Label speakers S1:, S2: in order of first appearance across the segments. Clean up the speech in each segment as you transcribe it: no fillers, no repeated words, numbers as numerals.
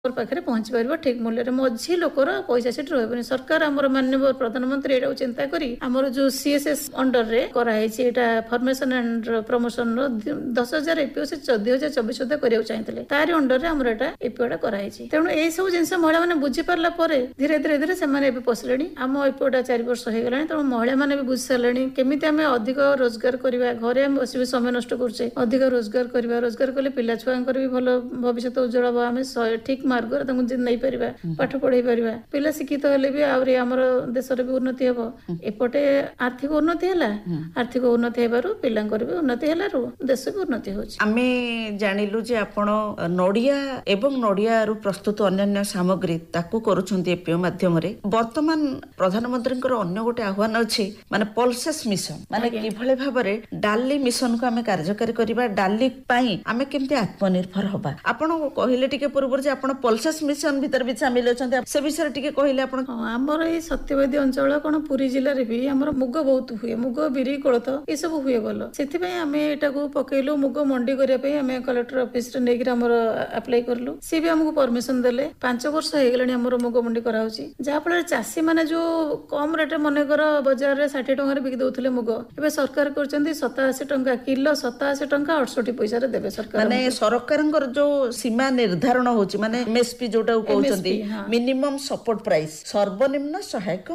S1: पाखे पहुंची पार ठीक मूल्य मझी लोकर पैसा सेठी रही सरकार आम माननीय प्रधानमंत्री एटा चिंता करी आमर जो सीएसएस अंडर रे कराई फॉर्मेशन एंड प्रमोशन 10,000 एपीओ से 2024 सुधा करिया चाहिए तारी अंडर रे आमर एटा एपीओटा कराई तेणु ए सब जिनस महिला माने बुझी पारला परे धीरे धीरे धीरे से माने पशिले आम एपीओटा 4 वर्ष हो गलानी तेणु महिला माने भी बुझी सारे केमिति आमे अधिक रोजगार करबा घरे हम बसी समय नष्ट करछे अधिक रोजगार करबा रोजगार कले पिला छुआंकर भी भलो भविष्य उज्जवल हम आमे ठीक मार्ग नहीं पारिबा पाठ पढ़ाई पारिबा पिला शिक्षित हेले भी आउरी हमर देश रे भी उन्नति हेबो एपटे आर्थिक उन्नति हैला आर्थिक उन्नति हेबारु पिलांकर भी उन्नति हेलारु देश भी उन्नति होछि।
S2: आमे जानिलु जे आपण नडिया एवं नडिया रु प्रस्तुत अन्य सामग्री ताकू करूछन्ती एपीओ माध्यम रे वर्तमान प्रधानमंत्रीकर अन्य गोटे आह्वान अछि माने पल्सेस मिशन माने किभले भाबरे डाली मिशन को आमे कार्यकारी करबा डाली पई आमे केमते आत्मनिर्भर होबा आपण कहिले टिके पूर्व जे आपण पल्सेस मिशन भीतर भी सामिल होचन्ते से विषय टिके कहिले आपण
S1: हमर ए सत्यवादी अंचल कोन पुरी जिल्ला रे भी हमर मुग बहुत हुए मुग बिरी कोळथ ए सब हुए बोल सेति पई आमे एटा को पकेलु मुग मंडी करिया पई आमे कलेक्टर ऑफिस रे नेगिर हमर अप्लाई करलु से भी हमको परमिशन देले 5 वर्ष हे गेलनी हमर मुग मंडी करा होची जा फल चासी माने जो कम रेट मने कर बाजार रे 60 टका रे बिक दउथले मुग एबे सरकार करचंती 87 टका किलो 87 टका 68 पैसा रे देबे सरकार
S2: माने सरकारंकर जो सीमा निर्धारण होची माने एमएसपी जोटा कहउचंती मिनिमम सपोर्ट प्राइस सर्वनिम्न सहायक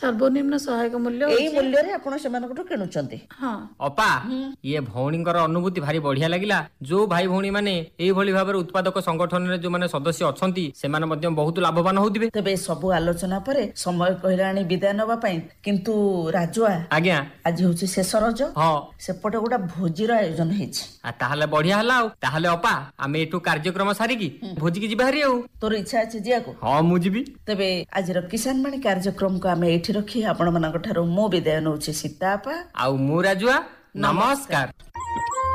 S2: मूल्य एई मूल्य रे आपण सेमानकटो किनुचंती।
S1: हां
S3: अपा ये भौणींकर अनुभूति भारी बढ़िया लागिला जो भाई भौणी माने एई भली भाबरे उत्पादक संगठन रे जो माने सदस्य अछंती सेमान मध्ये बहुत लाभवान होतिबे।
S2: तबे सब आलोचना परे समय कहिलाणी विदाय नबा पई किंतु राजुआ
S3: आज्ञा
S2: आज होची शेष रज
S3: हां सेपटे
S2: गोटा भोजीर आयोजन हेछि
S3: आ ताहाले बढ़िया हला ताहाले अपा आमे एटू कार्यक्रम सारी की भोजी की जिबाहरी आ
S2: तोर इच्छा अछि जिया को
S3: हां मु जिबी।
S2: तबे आज किसान मानी कार्यक्रम को आमे एठी रखी आपण मानक ठारो मो विदाय नउछि सीतापा
S3: आ मु राजुआ नमस्कार।